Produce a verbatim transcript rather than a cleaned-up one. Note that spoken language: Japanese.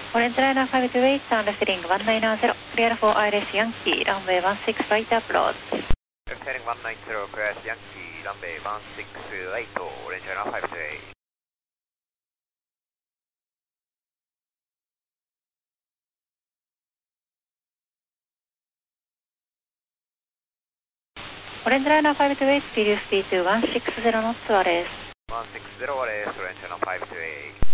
オレンジライナーファイブツーエイト、ターンレスリングワンナインゼロ、クリアルフォーアイレスヤンキー、ランウェイワンシックスライトアプローチ。 レフトヘリングワンナインゼロ、クリアスヤンキー、ランウェイワンシックスエイト、オレンジライナーファイブツーエイト。 オレンジライナーファイブツーエイト、ピーディーエスピーツーワンシックスゼロノッツワレス。 ワンシックスゼロワレス、オレンジライナーファイブツーエイト。